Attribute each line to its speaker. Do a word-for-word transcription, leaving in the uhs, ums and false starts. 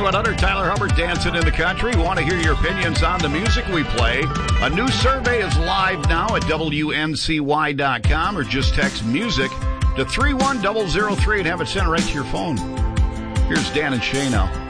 Speaker 1: one hundred, Tyler Hubbard, Dancing in the Country. We want to hear your opinions on the music we play. A new survey is live now at W N C Y dot com, or just text music to three one zero zero three and have it sent right to your phone. Here's Dan and Shay now.